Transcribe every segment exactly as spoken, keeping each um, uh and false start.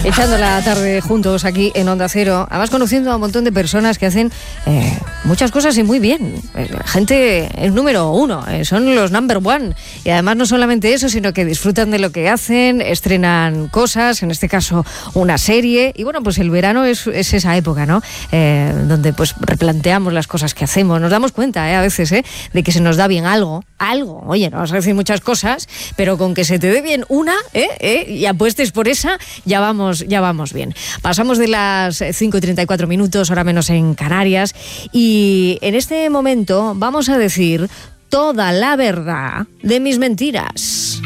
echando la tarde juntos aquí en Onda Cero, además conociendo a un montón de personas que hacen eh, muchas cosas y muy bien. Eh, la gente es número uno, eh, son los number one. Y además no solamente eso, sino que disfrutan de lo que hacen, estrenan cosas, en este caso una serie. Y bueno, pues el verano es, es esa época, ¿no? Eh, donde pues replanteamos las cosas que hacemos. Nos damos cuenta, eh, a veces, eh, de que se nos da bien algo, algo. Oye, no vas a decir muchas cosas, pero con que se te dé bien una, eh, eh, y apuestes por esa, ya vamos, ya vamos bien. Pasamos de las cinco y treinta y cuatro minutos, hora menos en Canarias, y en este momento vamos a decir toda la verdad de mis mentiras.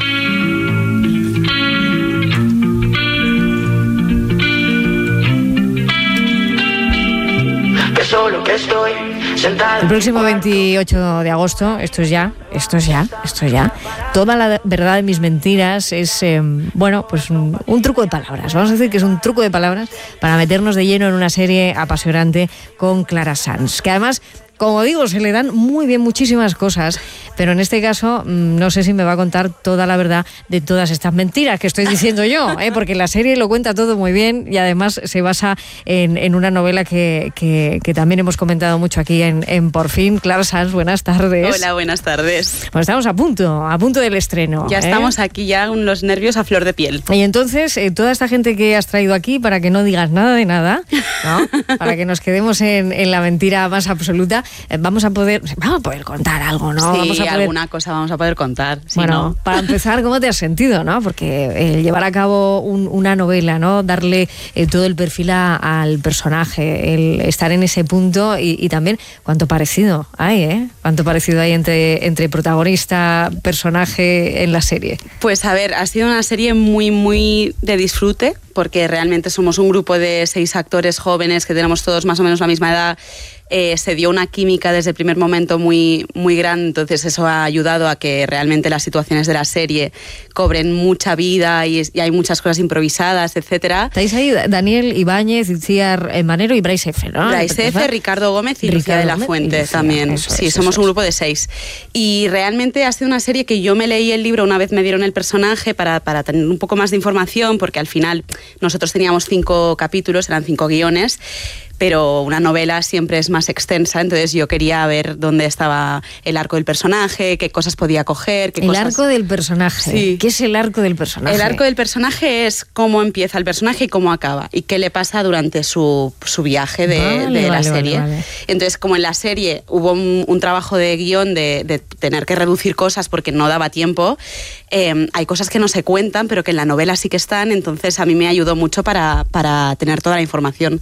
Que solo que estoy sentado. El próximo veintiocho de agosto, esto es ya, esto es ya, esto es ya. Toda la verdad de mis mentiras es, eh, bueno, pues un, un truco de palabras. Vamos a decir que es un truco de palabras para meternos de lleno en una serie apasionante con Clara Sanz, que además, como digo, se le dan muy bien muchísimas cosas, pero en este caso no sé si me va a contar toda la verdad de todas estas mentiras que estoy diciendo yo, ¿eh? Porque la serie lo cuenta todo muy bien y además se basa en, en una novela que, que, que también hemos comentado mucho aquí en, en Por Fin. Clara Sanz, buenas tardes. Hola, buenas tardes. Bueno, estamos a punto, a punto del estreno. Ya ¿eh? estamos aquí ya con los nervios a flor de piel. Y entonces, eh, toda esta gente que has traído aquí, para que no digas nada de nada, ¿no? Para que nos quedemos en, en la mentira más absoluta, eh, vamos a poder vamos a poder contar algo, ¿no? Sí, vamos a poder... alguna cosa vamos a poder contar. Si bueno, no... para empezar, ¿cómo te has sentido, no? Porque eh, llevar a cabo un, una novela, ¿no? Darle eh, todo el perfil a, al personaje, el estar en ese punto y, y también cuánto parecido hay, ¿eh? Cuánto parecido hay entre, entre protagonista, personaje en la serie. Pues a ver, ha sido una serie muy, muy de disfrute, porque realmente somos un grupo de seis actores jóvenes que tenemos todos más o menos la misma edad. Eh, se dio una química desde el primer momento muy, muy grande, entonces eso ha ayudado a que realmente las situaciones de la serie cobren mucha vida y, y hay muchas cosas improvisadas, etcétera. Estáis ahí Daniel Ibáñez, Itziar Manero y Bryce F, ¿no? Bryce F, Ricardo Gómez y Ricardo Lucía de la Gómez Fuente Lucía, también. Eso sí, es, somos eso un es. grupo de seis. Y realmente ha sido una serie que yo me leí el libro una vez me dieron el personaje para, para tener un poco más de información, porque al final nosotros teníamos cinco capítulos, eran cinco guiones, pero una novela siempre es más extensa, entonces yo quería ver dónde estaba el arco del personaje, qué cosas podía coger, qué el cosas... arco del personaje. Sí. ¿Qué es el arco del personaje? El arco del personaje es cómo empieza el personaje y cómo acaba, y qué le pasa durante su, su viaje de, vale, de la vale, serie. Vale, vale. Entonces, como en la serie hubo un, un trabajo de guión de, de tener que reducir cosas porque no daba tiempo, eh, hay cosas que no se cuentan, pero que en la novela sí que están, entonces a mí me ayudó mucho para, para tener toda la información.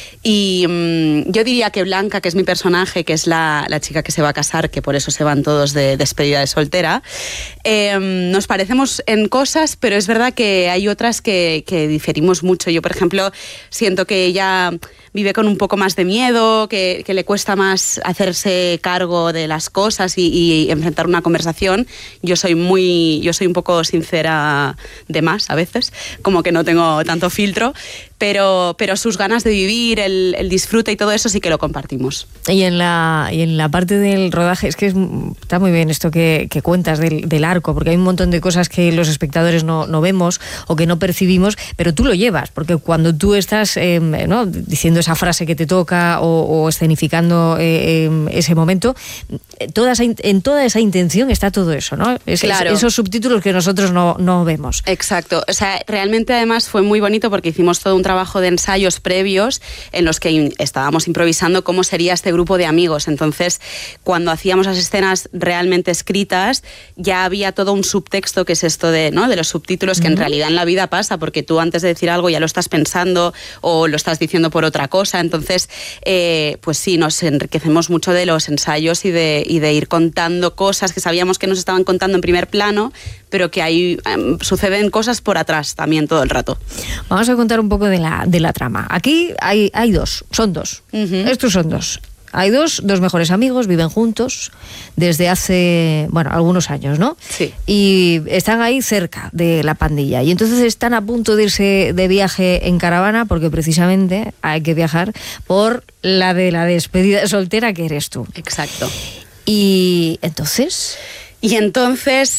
Y um, yo diría que Blanca, que es mi personaje, que es la, la chica que se va a casar, que por eso se van todos de despedida de soltera, eh, nos parecemos en cosas, pero es verdad que hay otras que, que diferimos mucho. Yo, por ejemplo, siento que ella vive con un poco más de miedo, que, que le cuesta más hacerse cargo de las cosas y, y enfrentar una conversación. Yo soy muy, yo soy un poco sincera de más a veces, como que no tengo tanto filtro, pero, pero sus ganas de vivir, el, el disfrute y todo eso sí que lo compartimos. Y en la, y en la parte del rodaje, es que es, está muy bien esto que, que cuentas del, del arco, porque hay un montón de cosas que los espectadores no, no vemos o que no percibimos, pero tú lo llevas, porque cuando tú estás eh, ¿no? diciendo esa frase que te toca o, o escenificando eh, eh, ese momento, toda esa, en toda esa intención está todo eso, ¿no? Es, claro. es, esos subtítulos que nosotros no, no vemos. Exacto, o sea, realmente además fue muy bonito porque hicimos todo un trabajo de ensayos previos en los que in- estábamos improvisando cómo sería este grupo de amigos. Entonces, cuando hacíamos las escenas realmente escritas, ya había todo un subtexto, que es esto de, ¿no? de los subtítulos, que uh-huh. en realidad en la vida pasa, porque tú antes de decir algo ya lo estás pensando o lo estás diciendo por otra cosa. Entonces, eh, pues sí, nos enriquecemos mucho de los ensayos y de, y de ir contando cosas que sabíamos que nos estaban contando en primer plano, pero que ahí eh, suceden cosas por atrás también todo el rato. Vamos a contar un poco de la, de la trama. Aquí hay, hay dos, son dos. Uh-huh. Estos son dos. Hay dos, dos mejores amigos, viven juntos desde hace, bueno, algunos años, ¿no? Sí. Y están ahí cerca de la pandilla. Y entonces están a punto de irse de viaje en caravana, porque precisamente hay que viajar por la de la despedida soltera, que eres tú. Exacto. Y entonces... Y entonces...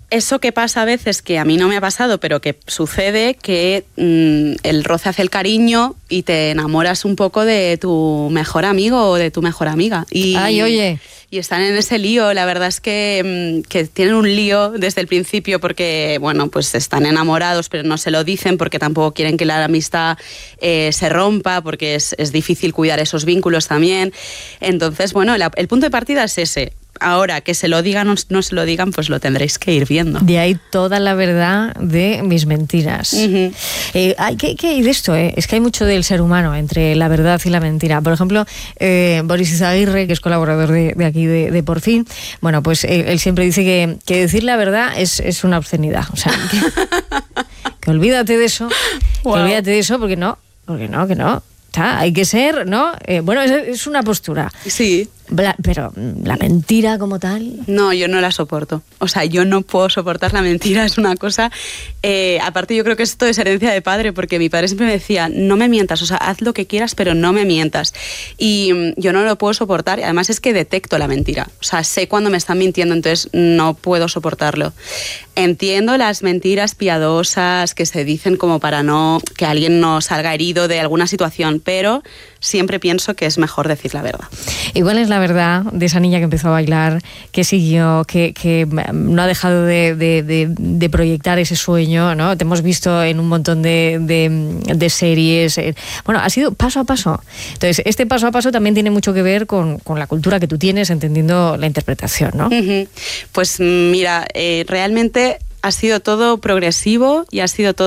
eso que pasa a veces, que a mí no me ha pasado, pero que sucede, que mmm, el roce hace el cariño y te enamoras un poco de tu mejor amigo o de tu mejor amiga. Y, Ay, oye. Y están en ese lío. La verdad es que, que tienen un lío desde el principio porque, bueno, pues están enamorados, pero no se lo dicen porque tampoco quieren que la amistad eh, se rompa, porque es, es difícil cuidar esos vínculos también. Entonces, bueno, el, el punto de partida es ese. Ahora, que se lo digan o no se lo digan, pues lo tendréis que ir viendo. De ahí toda la verdad de mis mentiras. Uh-huh. eh, hay, ¿qué, ¿Qué hay de esto? Eh? Es que hay mucho del ser humano entre la verdad y la mentira. Por ejemplo, eh, Boris Izaguirre, que es colaborador de, de aquí de, de Por Fin, bueno, pues él, él siempre dice que, que decir la verdad es, es una obscenidad. O sea, que, que olvídate de eso, wow. que olvídate de eso, porque no, porque no, que no. Está, hay que ser, ¿no? Eh, bueno, es, es una postura. Sí. Bla, pero la mentira como tal... No, yo no la soporto. O sea, yo no puedo soportar la mentira, es una cosa... Eh, aparte, yo creo que esto es herencia de padre, porque mi padre siempre me decía, no me mientas, o sea, haz lo que quieras, pero no me mientas. Y mm, yo no lo puedo soportar, y además es que detecto la mentira. O sea, sé cuando me están mintiendo, entonces no puedo soportarlo. Entiendo las mentiras piadosas que se dicen como para no que alguien no salga herido de alguna situación, pero siempre pienso que es mejor decir la verdad. Igual es la verdad de esa niña que empezó a bailar, que siguió, que, que no ha dejado de, de, de, de proyectar ese sueño, ¿no? Te hemos visto en un montón de, de, de series. Bueno, ha sido paso a paso. Entonces, este paso a paso también tiene mucho que ver con, con la cultura que tú tienes, entendiendo la interpretación, ¿no? Uh-huh. Pues mira, eh, realmente ha sido todo progresivo y ha sido todo